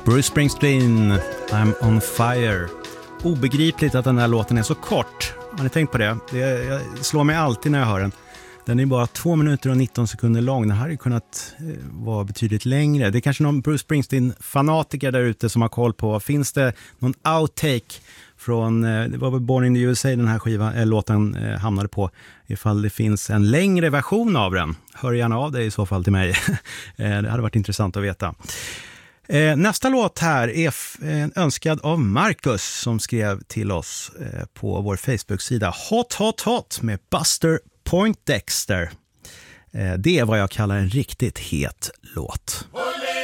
Bruce Springsteen, I'm on fire. Obegripligt att den här låten är så kort. Har ni tänkt på det? Det slår mig alltid när jag hör den. Den är bara 2 minuter och 19 sekunder lång. Den här hade kunnat vara betydligt längre. Det är kanske någon Bruce Springsteen-fanatiker där ute som har koll på. Finns det någon outtake från, det var väl Born in the USA den här låten hamnade på. Ifall det finns en längre version av den. Hör gärna av dig i så fall till mig. Det hade varit intressant att veta. Nästa låt här är önskad av Marcus som skrev till oss på vår Facebook-sida Hot Hot Hot med Buster Poindexter. Det är vad jag kallar en riktigt het låt.